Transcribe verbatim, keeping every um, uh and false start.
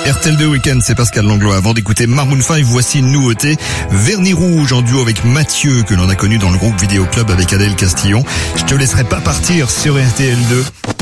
R T L deux Weekend, c'est Pascal Langlois. Avant d'écouter Maroon cinq, voici une nouveauté. Vernis rouge en duo avec Mathieu, que l'on a connu dans le groupe Vidéo Club avec Adèle Castillon. Je te laisserai pas partir sur R T L deux.